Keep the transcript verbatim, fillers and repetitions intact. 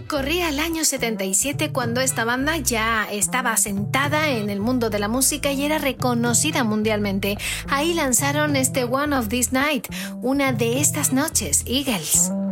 Corría el año setenta y siete cuando esta banda ya estaba asentada en el mundo de la música y era reconocida mundialmente. Ahí lanzaron este One of This Night, una de estas noches, Eagles.